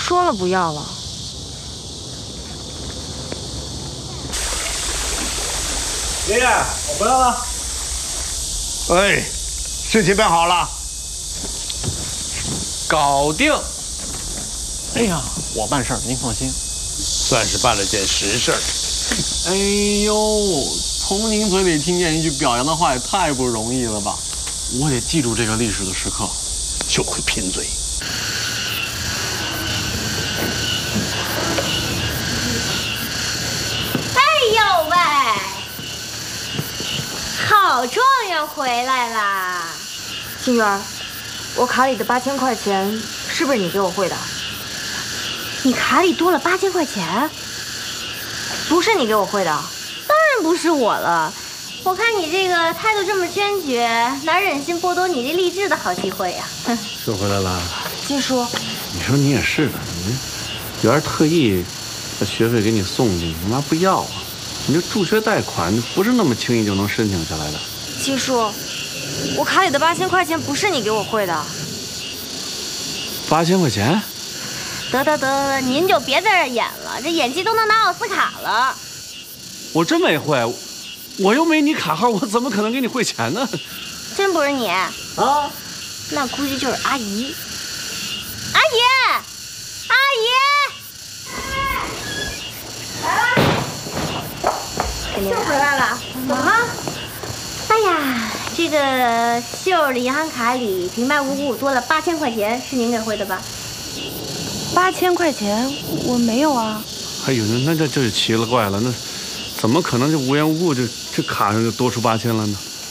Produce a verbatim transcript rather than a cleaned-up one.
说了不要了。 爷爷，我回来了。 哎，事情办好了， 搞定。哎呀，我办事儿，您放心。 算是办了件实事儿。 哎呦，从您嘴里听见一句表扬的话，也太不容易了吧！我得记住这个历史的时刻。 就会贫嘴。 哎呦喂，好状元回来啦！ 静媛，我卡里的八千块钱是不是你给我汇的？ 你卡里多了八千块钱？ 不是你给我汇的？ 当然不是我了。我看你这个态度这么坚决，哪忍心剥夺你这励志的好机会呀？哼！ 又回来了， 金叔， 你说你也是的，你有人特意把学费给你送去，你干嘛不要啊？你这助学贷款不是那么轻易就能申请下来的。 金叔，我卡里的八千块钱不是你给我汇的。 八千块钱？ 得得得，您就别在这演了，这演技都能拿奥斯卡了。 我真没汇。我又没你卡号，我怎么可能给你汇钱呢？ 真不是你啊？那估计就是阿姨。阿姨，阿姨，又回来了，怎么了？哎呀，这个秀儿的银行卡里平白无故多了八千块钱，是您给汇的吧？ 八千块钱我没有啊。 哎呦，那那这就奇了怪了，那怎么可能就无缘无故就这卡上就多出八千了呢？